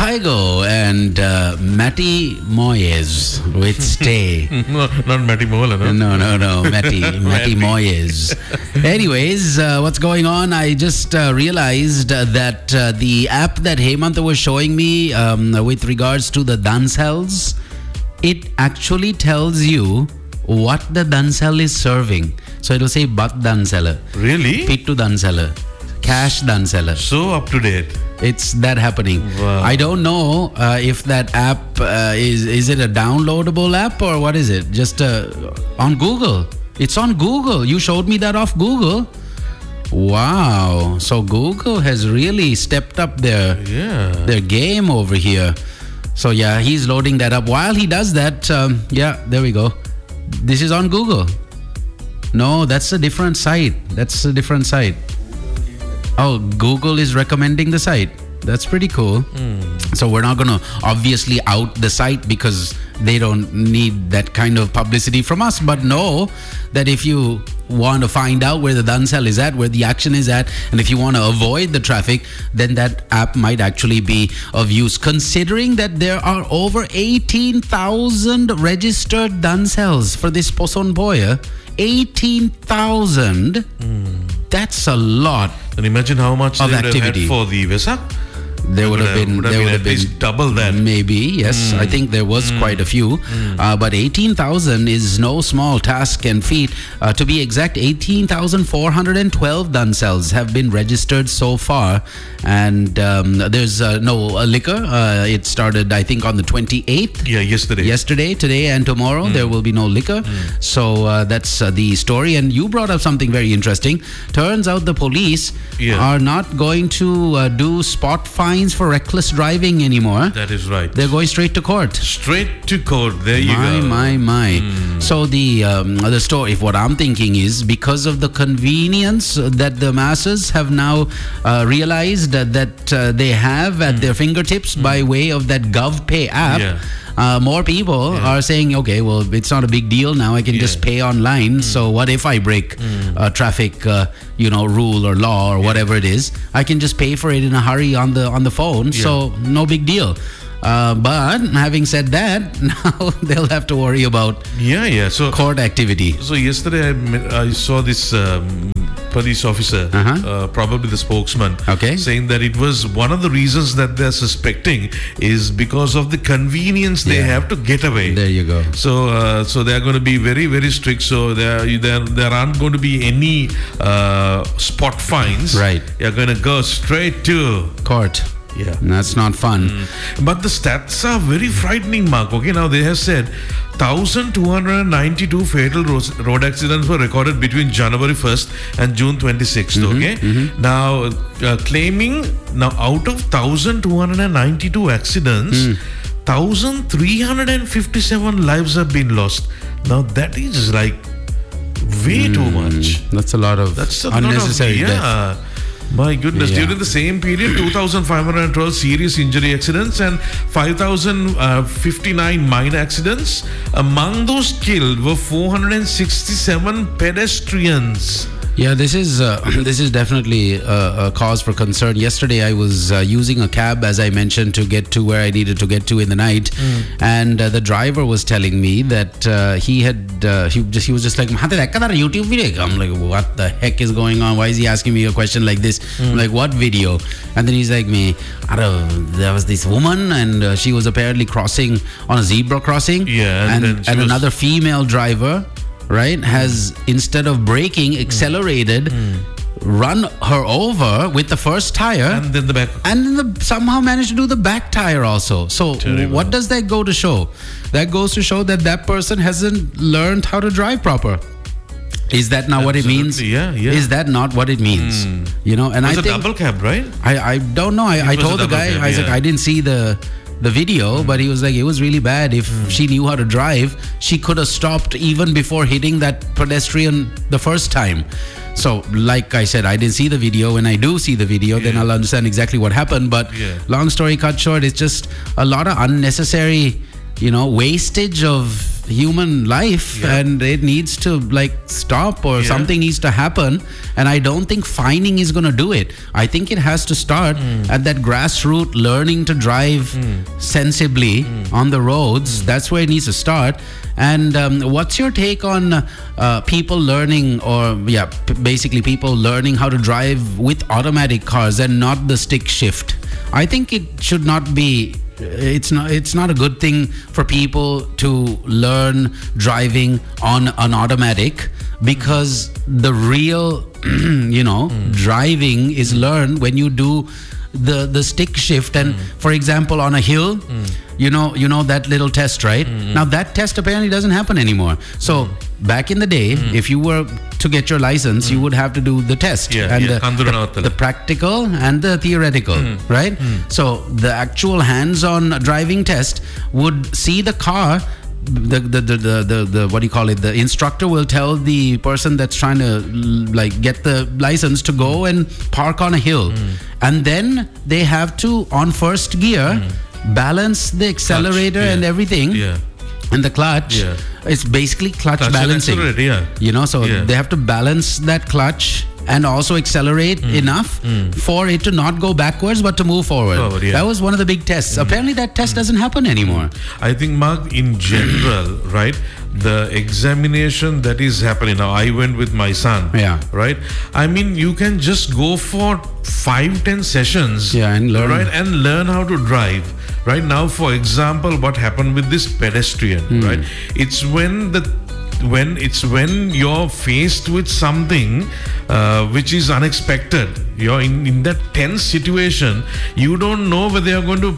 Kygo and Matty Moyes with Stay. No, not Matty Mola, no? No, Matty Moyes. Anyways, what's going on? I just realized that the app that Hemanta was showing me with regards to the Dansels, it actually tells you what the Dansel is serving. So it'll say Bat Dansela, Really? Pittu Dansela, Cash Dansela. So up to date. It's that happening. Wow. I don't know if that app is it a downloadable app or what is it? Just on Google. It's on Google. You showed me that off Google. Wow. So Google has really stepped up their game over here. So yeah, he's loading that up. While he does that, yeah, there we go. This is on Google. No, that's a different site. Oh, Google is recommending the site. That's pretty cool. So we're not going to obviously out the site because they don't need that kind of publicity from us. But know that if you want to find out where the Dansel is at, where the action is at, and if you want to avoid the traffic, then that app might actually be of use. Considering that there are over 18,000 registered Dansels for this Poson Boya, 18,000. That's a lot. And imagine how much of they would have activity had for the Vesak. There would have been at least double that. Maybe, yes. I think there was quite a few. But 18,000 is no small task and feat. To be exact, 18,412 Dansels have been registered so far. And there's no liquor. It started, I think, on the 28th. Yeah, yesterday. Yesterday, today, and tomorrow, there will be no liquor. So that's the story. And you brought up something very interesting. Turns out the police are not going to do spot fines for reckless driving anymore. That is right. They're going straight to court. Straight to court. There you go. My. So the story, if what I'm thinking is because of the convenience that the masses have now realized that they have at their fingertips by way of that GovPay app. More people are saying, okay, well, it's not a big deal now. I can just pay online. So what if I break a traffic, rule or law or whatever it is? I can just pay for it in a hurry on the phone. So no big deal. But having said that, now they'll have to worry about So court activity. So yesterday I saw this police officer, probably the spokesman, saying that it was one of the reasons that they're suspecting is because of the convenience they have to get away. There you go. So they're going to be very, very strict. So there aren't going to be any spot fines. Right. You're going to go straight to court. Yeah. That's not fun. But the stats are very frightening, Mark. Okay, now they have said 1,292 fatal road accidents were recorded between January 1st and June 26th. Okay. Now, claiming now out of 1,292 accidents, 1,357 lives have been lost. Now, that is like way too much. That's a lot of unnecessary death. My goodness, during the same period, 2,512 serious injury accidents and 5,059 minor accidents. Among those killed were 467 pedestrians. Yeah, this is definitely a cause for concern. Yesterday, I was using a cab, as I mentioned, to get to where I needed to get to in the night, and the driver was telling me that he was just like, YouTube video. I'm like, what the heck is going on? Why is he asking me a question like this? I'm like, what video? And then he's like, there was this woman, and she was apparently crossing on a zebra crossing. Yeah, and another female driver, right, has, instead of braking, accelerated, run her over with the first tire, and then the back, and then somehow managed to do the back tire also. So what does that go to show? That goes to show that person hasn't learned how to drive proper. Is that not what it means? Yeah. Is that not what it means? And I think it's a double cab, right? I don't know. I told the guy, I was like, I didn't see the video, but he was like, it was really bad. If she knew how to drive, she could have stopped even before hitting that pedestrian the first time. So like I said, I didn't see the video. When I do see the video, then I'll understand exactly what happened. But long story cut short, it's just a lot of unnecessary wastage of human life, and it needs to like stop, or something needs to happen. And I don't think fining is going to do it. I think it has to start at that grassroots learning to drive sensibly on the roads. That's where it needs to start. And what's your take on people learning, or basically people learning how to drive with automatic cars and not the stick shift? I think it should not be. It's not a good thing for people to learn driving on an automatic, because the real driving is learned when you do the stick shift. And for example, on a hill, you know that little test, right? Now that test apparently doesn't happen anymore. So back in the day, if you were to get your license, you would have to do the test, the practical and the theoretical, right? So the actual hands-on driving test would see the car. The what do you call it? The instructor will tell the person that's trying to like get the license to go and park on a hill, and then they have to, on first gear, balance the accelerator and everything. And the clutch, it's basically clutch balancing. So they have to balance that clutch and also accelerate enough for it to not go backwards but to move forward. That was one of the big tests. Apparently that test doesn't happen anymore. I think, Mark, in general, right, the examination that is happening now, I went with my son, right? I mean, you can just go for 5-10 sessions, and learn, right, and learn how to drive. Right now, for example, what happened with this pedestrian, right? It's when you're faced with something which is unexpected. You're in that tense situation. You don't know whether you're going to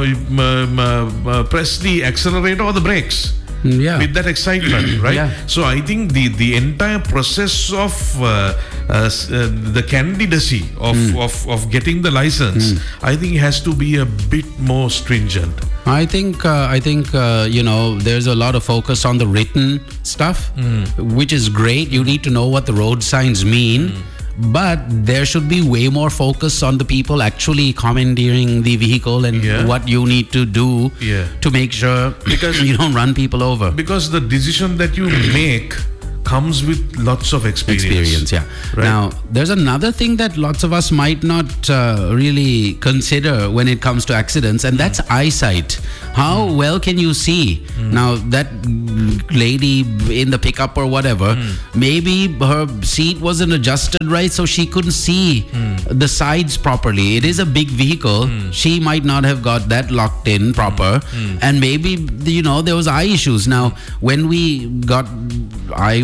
press the accelerator or the brakes. With that excitement, right? So I think the entire process of the candidacy of getting the license, I think has to be a bit more stringent. I think there's a lot of focus on the written stuff, which is great. You need to know what the road signs mean. But there should be way more focus on the people actually commandeering the vehicle and what you need to do to make sure because you don't run people over. Because the decision that you make comes with lots of experience. Right? Now, there's another thing that lots of us might not really consider when it comes to accidents, and that's eyesight. How well can you see? Now, that lady in the pickup or whatever, maybe her seat wasn't adjusted right, so she couldn't see the sides properly. It is a big vehicle. She might not have got that locked in proper, and maybe there was eye issues. Now, when we got I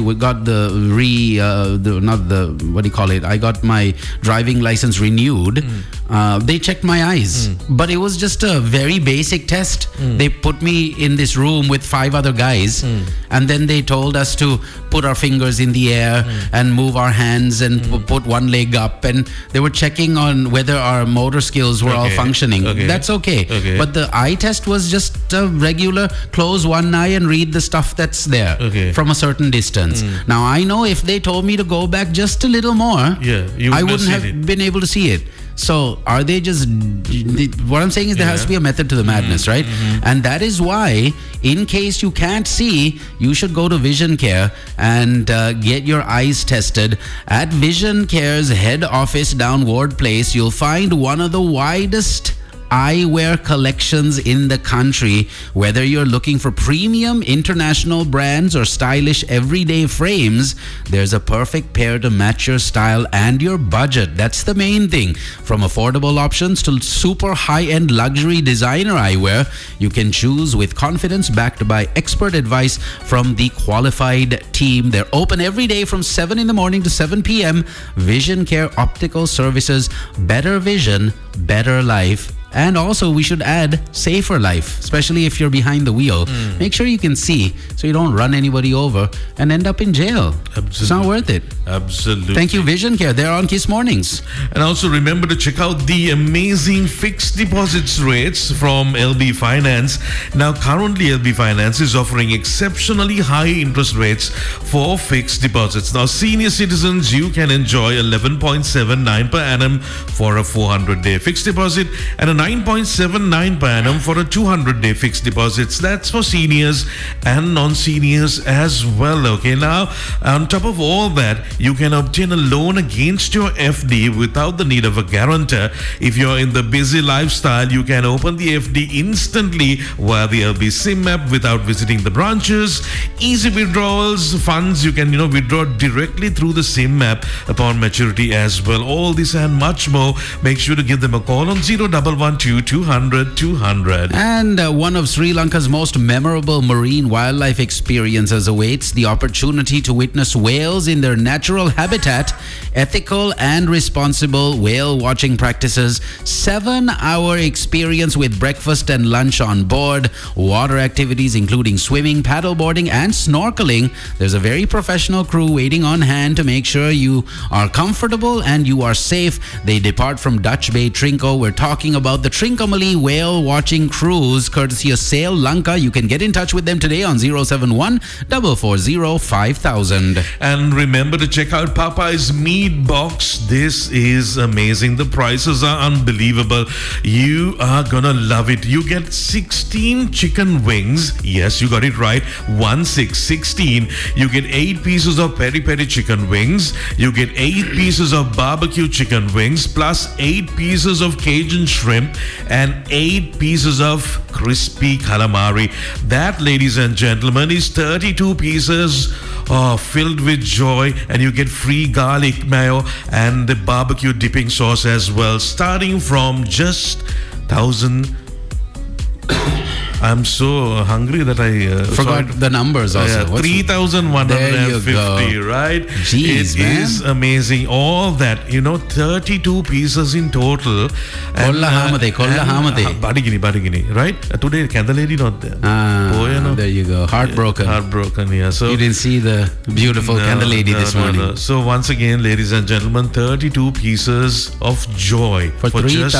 got my driving license renewed. They checked my eyes, but it was just a very basic test. They put me in this room with 5 other guys, and then they told us to put our fingers in the air and move our hands and put one leg up, and they were checking on whether our motor skills were all functioning. That's okay. But the eye test was just a regular close one eye and read the stuff that's there from a certain distance. Now I know if they told me to go back just a little more, I wouldn't have been able to see it. So are they just, what I'm saying is there has to be a method to the madness, right? And that is why, in case you can't see, you should go to Vision Care and get your eyes tested. At Vision Care's head office down Ward Place, you'll find one of the widest eyewear collections in the country. Whether you're looking for premium international brands or stylish everyday frames, there's a perfect pair to match your style and your budget. That's the main thing. From affordable options to super high-end luxury designer eyewear, you can choose with confidence, backed by expert advice from the qualified team. They're open every day from 7 in the morning to 7 p.m. Vision Care Optical Services. Better vision, better life. And also, we should add safer life, especially if you're behind the wheel. Make sure you can see so you don't run anybody over and end up in jail. Absolutely. It's not worth it. Absolutely. Thank you, Vision Care. They're on Kiss Mornings. And also remember to check out the amazing fixed deposits rates from LB Finance. Now, currently LB Finance is offering exceptionally high interest rates for fixed deposits. Now, senior citizens, you can enjoy 11.79 per annum for a 400-day fixed deposit and a 9.79 per annum for a 200-day fixed deposits. That's for seniors and non-seniors as well. Okay, now on top of all that, you can obtain a loan against your FD without the need of a guarantor. If you're in the busy lifestyle, you can open the FD instantly via the LB SIM app without visiting the branches. Easy withdrawals, funds you can withdraw directly through the SIM app upon maturity as well. All this and much more. Make sure to give them a call on 0112 200 200. And one of Sri Lanka's most memorable marine wildlife experiences awaits: the opportunity to witness whales in their natural habitat, ethical and responsible whale watching practices, 7-hour experience with breakfast and lunch on board, water activities including swimming, paddleboarding and snorkeling. There's a very professional crew waiting on hand to make sure you are comfortable and you are safe. They depart from Dutch Bay Trinco. We're talking about the Trincomalee Whale Watching Cruise, courtesy of Sail Lanka. You can get in touch with them today on 071 440 5000. And remember to check out Popeye's Meat Box. This is amazing. The prices are unbelievable. You are gonna love it. You get 16 chicken wings. Yes, you got it right. 16. You get 8 pieces of peri-peri chicken wings. You get 8 pieces of barbecue chicken wings plus 8 pieces of Cajun shrimp and 8 pieces of crispy calamari. That, ladies and gentlemen, is 32 pieces filled with joy, and you get free garlic mayo and the barbecue dipping sauce as well, starting from just 1,000. I'm so hungry that I forgot the numbers also. 3,150, right? Jeez, it is amazing. All that, 32 pieces in total. Kolla hamade. Badigini, right? Today, Kanda lady not there. There you go. Heartbroken, yeah. So you didn't see the beautiful Kanda lady this morning. No. So once again, ladies and gentlemen, 32 pieces of joy for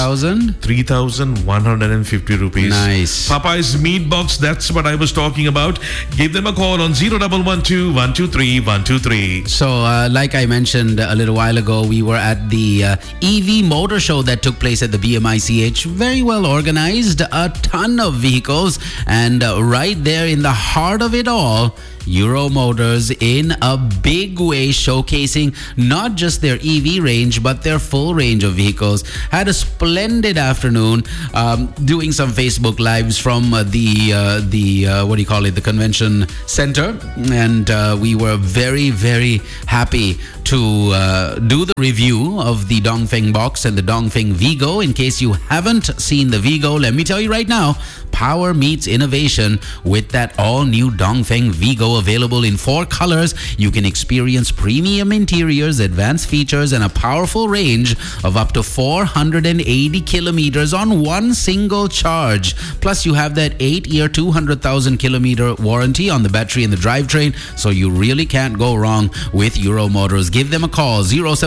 3,150 rupees. Nice. Popeye's Meat Box, that's what I was talking about. Give them a call on 0112 123 123. So like I mentioned a little while ago, we were at the EV motor show that took place at the BMICH. Very well organized, a ton of vehicles, and right there in the heart of it all, Euro Motors in a big way showcasing not just their EV range but their full range of vehicles. Had a splendid afternoon doing some Facebook lives from the convention center, and we were very, very happy to do the review of the Dongfeng box and the Dongfeng Vigo. In case you haven't seen the Vigo, let me tell you right now, power meets innovation with that all-new Dongfeng Vigo, available in 4 colors. You can experience premium interiors, advanced features, and a powerful range of up to 480 kilometers on one single charge. Plus, you have that 8-year, 200,000 kilometer warranty on the battery and the drivetrain, so you really can't go wrong with Euro Motors. Give them a call,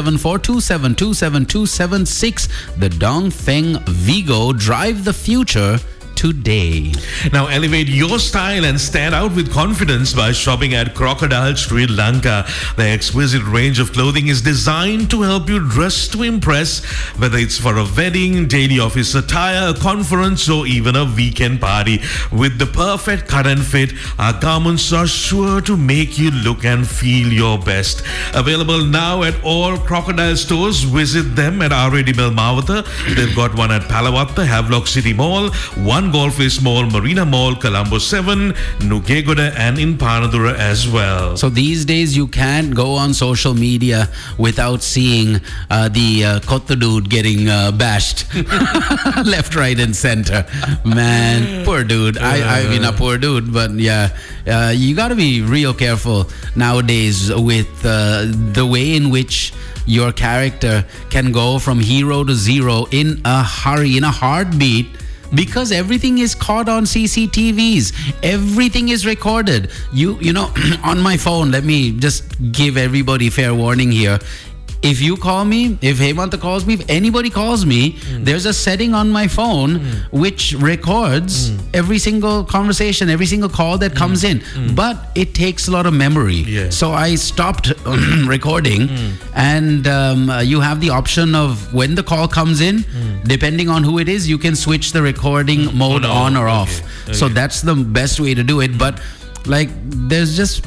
07427272276. The Dongfeng Vigo, drive the future today. Now elevate your style and stand out with confidence by shopping at Crocodile Sri Lanka. The exquisite range of clothing is designed to help you dress to impress, whether it's for a wedding, daily office attire, a conference, or even a weekend party. With the perfect cut and fit, our garments are sure to make you look and feel your best. Available now at all Crocodile stores. Visit them at R.A.D. Mawata. They've got one at Palawatta, Havelock City Mall, one Golf Face Mall, Marina Mall, Colombo 7, Nugegoda, and in Panadura as well. So these days you can't go on social media without seeing the Kotta dude getting bashed left, right, and center. Man, poor dude. I mean, a poor dude, but yeah, you got to be real careful nowadays with the way in which your character can go from hero to zero in a hurry, in a heartbeat. Because everything is caught on CCTVs. Everything is recorded. You know, on my phone, let me just give everybody fair warning here. if you call me, if Hemanta calls me, if anybody calls me, there's a setting on my phone which records every single conversation, every single call that comes in. But it takes a lot of memory. Yeah. So I stopped recording, and you have the option of when the call comes in, depending on who it is, you can switch the recording mode on or off. Okay. So that's the best way to do it. But like, there's just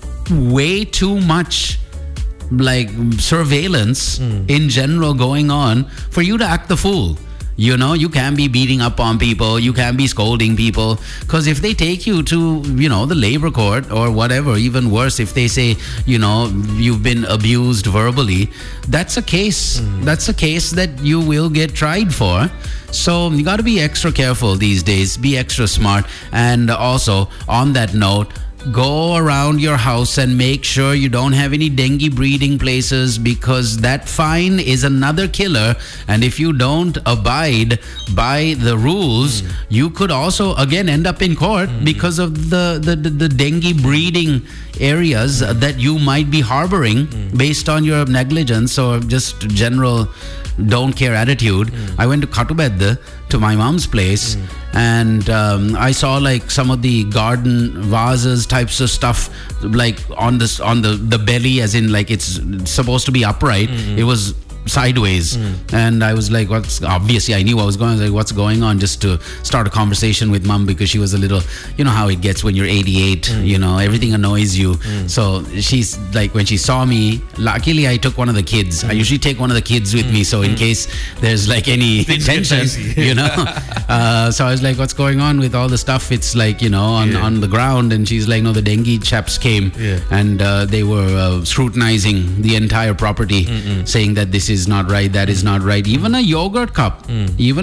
way too much like surveillance in general going on for you to act the fool. You know, you can be beating up on people, you can be scolding people, because if they take you to, you know, the labor court or whatever, even worse, if they say, you know, you've been abused verbally, that's a case. That's a case that you will get tried for. So you got to be extra careful these days, be extra smart. And also, on that note, go around your house and make sure you don't have any dengue breeding places, because that fine is another killer. And if you don't abide by the rules, you could also again end up in court because of the dengue breeding areas that you might be harboring based on your negligence or just general don't care attitude. I went to Katubedda, to my mom's place, and I saw like some of the garden vases types of stuff, like on the belly, as in like it's supposed to be upright. It was sideways, and I was like, obviously I knew what was going on. I was like, what's going on, just to start a conversation with mom, because she was a little, you know how it gets when you're 88, you know, everything annoys you. So she's like, when she saw me, luckily I took one of the kids. I usually take one of the kids with me, so in case there's like any tension, you know. So I was like, what's going on with all the stuff? It's like, you know, on the ground. And she's like, no, the dengue chaps came, and they were scrutinizing the entire property, saying that this is not right, that is not right. Even a yogurt cup, if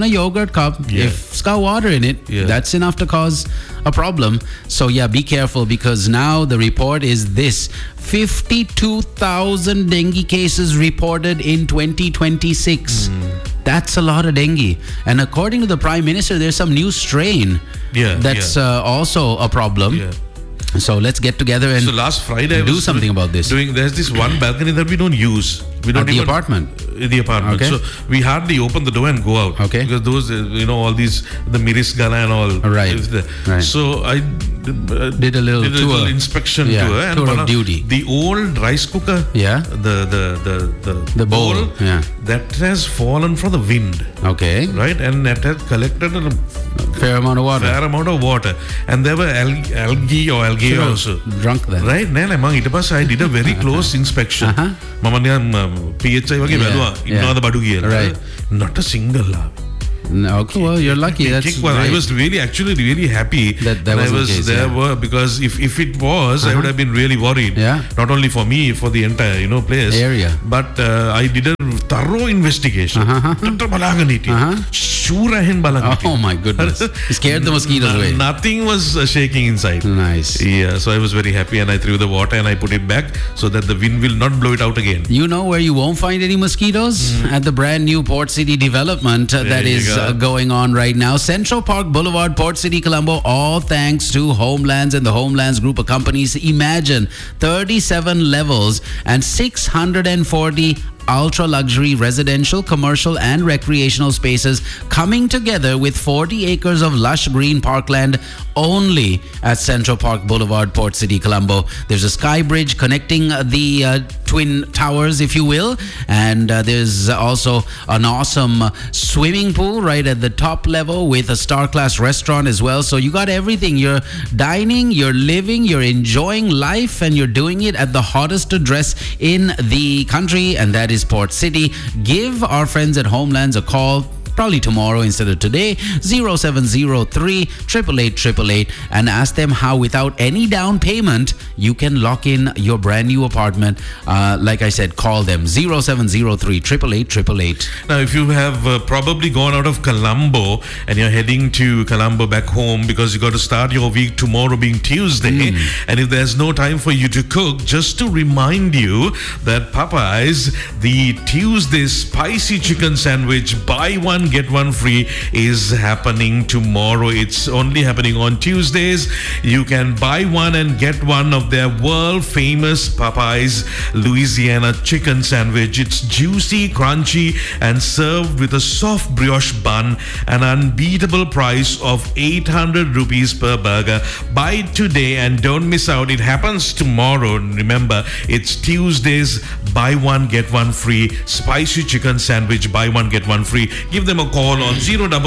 it's got water in it, that's enough to cause a problem. So yeah, be careful, because now the report is this: 52,000 dengue cases reported in 2026. That's a lot of dengue. And according to the Prime Minister, there's some new strain that's also a problem. So let's get together and last Friday do something about this. There's this one balcony that we don't use. We don't At the apartment. Okay. So we hardly open the door and go out. Okay. Because those, you know, all these, the Miris Gala and all. Right. So I did a little inspection tour. Tour, and tour of duty. The old rice cooker. The bowl. That has fallen from the wind. Okay. Right. And that has collected a fair amount of water. And there were algae also. Drunk then. Right. I did a very close inspection. PHI වගේ බැලුවා ඉන්නවද බඩු කියලා. Not a single larva. Okay, well, you're lucky. I was really happy that I was was the case, there, because if it was, I would have been really worried. Not only for me, for the entire place area. But I did a thorough investigation. Oh my goodness! It scared the mosquitoes away. Nothing was shaking inside. Nice. Yeah, so I was very happy, and I threw the water and I put it back so that the wind will not blow it out again. You know where you won't find any mosquitoes? At the brand new Port City development that is going on right now. Central Park Boulevard, Port City, Colombo, all thanks to Homelands and the Homelands group of companies. Imagine 37 levels and 640 ultra luxury residential, commercial and recreational spaces coming together with 40 acres of lush green parkland only at Central Park Boulevard, Port City, Colombo. There's a sky bridge connecting the twin towers, if you will, and there's also an awesome swimming pool right at the top level with a star class restaurant as well. So you got everything. You're dining, you're living, you're enjoying life, and you're doing it at the hottest address in the country, and that is Port City. Give our friends at Homelands a call, probably tomorrow instead of today, 0703 888 and ask them how without any down payment you can lock in your brand new apartment. Like I said, call them 0703 888. Now if you have probably gone out of Colombo and you're heading to Colombo back home because you got to start your week tomorrow being Tuesday, and if there's no time for you to cook, just to remind you that Popeyes, the Tuesday spicy chicken sandwich, buy one get one free is happening tomorrow. It's only happening on Tuesdays. You can buy one and get one of their world famous Popeyes Louisiana chicken sandwich. It's juicy, crunchy, and served with a soft brioche bun. An unbeatable price of 800 rupees per burger. Buy it today and don't miss out. It happens tomorrow. Remember, it's Tuesdays. Buy one, get one free. Spicy chicken sandwich. Buy one, get one free. Give them a call on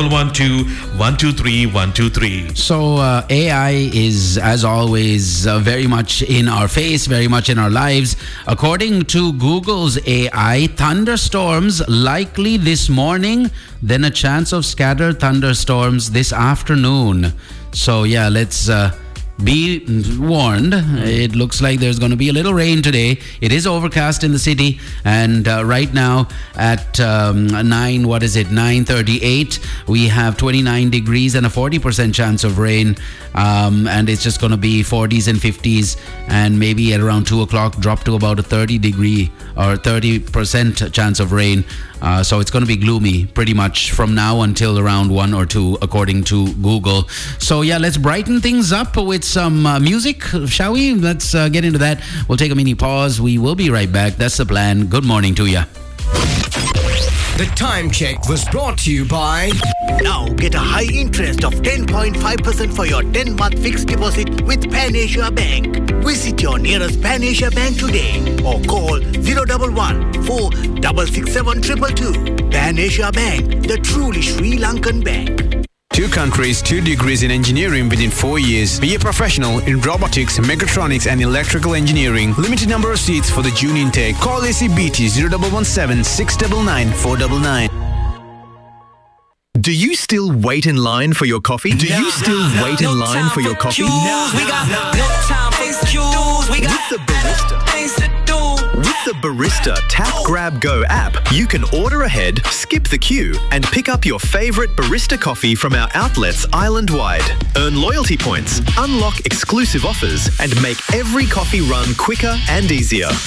0112-123-123. So AI is, as always, very much in our face, very much in our lives. According to Google's AI, thunderstorms likely this morning, then a chance of scattered thunderstorms this afternoon. So yeah, let's be warned. It looks like there's going to be a little rain today. It is overcast in the city, and right now at 9:38, we have 29 degrees and a 40% chance of rain, and it's just going to be 40s and 50s, and maybe at around 2 o'clock drop to about a 30 or 30% chance of rain. So it's going to be gloomy pretty much from now until around 1 or 2, according to Google. So yeah, let's brighten things up with some music, shall we? Let's get into that. We'll take a mini pause. We will be right back. That's the plan. Good morning to you. The time check was brought to you by... Now get a high interest of 10.5% for your 10-month fixed deposit with Pan Asia Bank. Visit your nearest Pan Asia Bank today or call 011 4667 222. Pan Asia Bank, the truly Sri Lankan bank. 2 countries, 2 degrees in engineering within 4 years. Be a professional in robotics, mechatronics and electrical engineering. Limited number of seats for the June intake. Call ACBT 0117 699 499. Do you still wait in line for your coffee? Do you still wait in line for your coffee? We got no time for excuses. We got things to do. With the Barista Tap Grab Go app, you can order ahead, skip the queue, and pick up your favorite barista coffee from our outlets island-wide. Earn loyalty points, unlock exclusive offers, and make every coffee run quicker and easier.